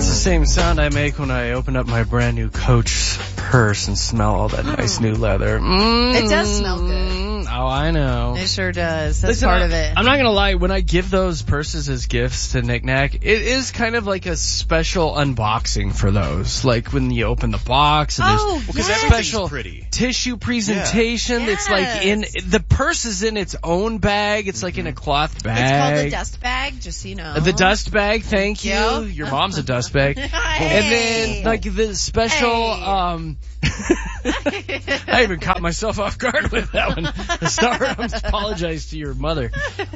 That's the same sound I make when I open up my brand new Coach purse and smell all that nice new leather. It does smell good. Oh, I know. It sure does. That's part of it. I'm not gonna lie, when I give those purses as gifts to Knick Knack, it is kind of like a special unboxing for those. Like when you open the box and there's yes. special pretty. tissue presentation. Yeah. It's like the purse is in its own bag. It's like in a cloth bag. It's called a dust bag, just so you know. The dust bag, thank you. Your mom's a dust bag. Hey. And then like the special I even caught myself off guard with that one. Sorry, I apologize to your mother.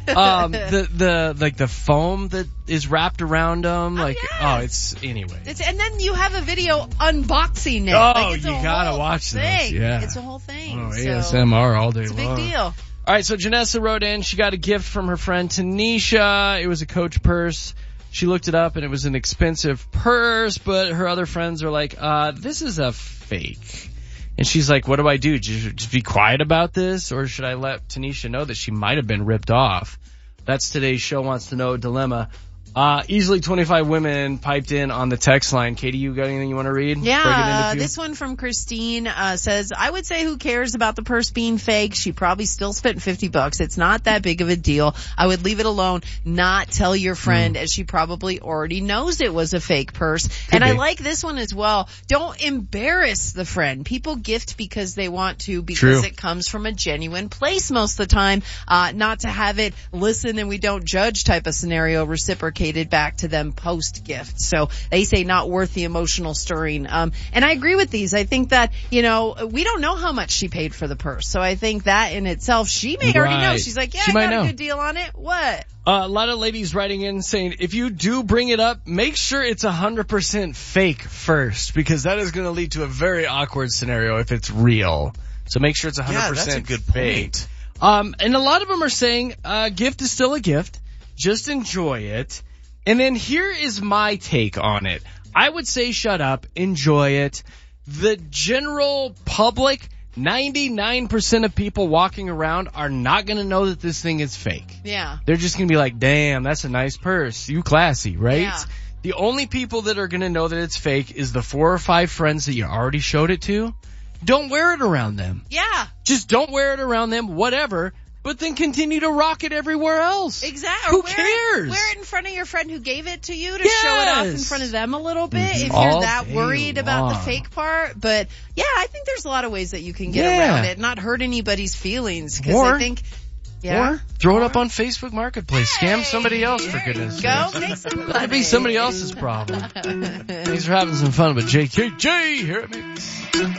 The foam that is wrapped around them, it's anyway. And then you have a video unboxing it. Oh, you gotta watch thing. this. Yeah, it's a whole thing. Oh, so ASMR all day long. It's a big deal. All right, so Janessa wrote in. She got a gift from her friend Tanisha. It was a Coach purse. She looked it up and it was an expensive purse, but her other friends are like, this is a fake. And she's like, what do I do? Just be quiet about this? Or should I let Tanisha know that she might have been ripped off? That's today's Show Wants to Know dilemma. Easily 25 women piped in on the text line. Katie, you got anything you want to read? Yeah, this one from Christine says, I would say who cares about the purse being fake? She probably still spent $50. It's not that big of a deal. I would leave it alone, not tell your friend, as she probably already knows it was a fake purse. I like this one as well. Don't embarrass the friend. People gift because they want to, because it comes from a genuine place most of the time, not to have it listen and we don't judge type of scenario reciprocated back to them post gift. So they say not worth the emotional stirring. And I agree with these. I think that, we don't know how much she paid for the purse. So I think that in itself, she may already know. She's like, I got a good deal on it. What? A lot of ladies writing in saying, if you do bring it up, make sure it's 100% fake first, because that is going to lead to a very awkward scenario if it's real. So make sure it's 100% that's a good fake. point. And a lot of them are saying, gift is still a gift. Just enjoy it. And then here is my take on it. I would say shut up, enjoy it. The general public, 99% of people walking around are not going to know that this thing is fake. Yeah. They're just going to be like, damn, that's a nice purse. You classy, right? Yeah. The only people that are going to know that it's fake is the 4 or 5 friends that you already showed it to. Don't wear it around them. Yeah. Just don't wear it around them, whatever. But then continue to rock it everywhere else. Exactly. Who cares? Wear it in front of your friend who gave it to you to show it off in front of them a little bit if you're that worried about the fake part. But yeah, I think there's a lot of ways that you can get around it, not hurt anybody's feelings. Because I think, or throw it up on Facebook Marketplace. Scam somebody else, for goodness sakes. Let it be somebody else's problem. Thanks for having some fun with JKJ here at Mix.